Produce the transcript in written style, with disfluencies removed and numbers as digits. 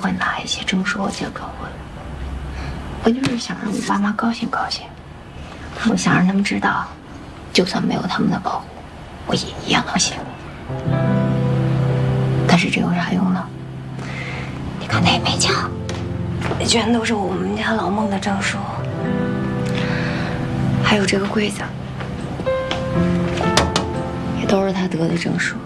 会拿一些证书结个婚。我就是想让我爸妈高兴高兴，我想让他们知道，就算没有他们的保护，我也一样能行。但是这有啥用呢？你看那美甲，那全都是我们家老孟的证书，还有这个柜子，也都是他得的证书。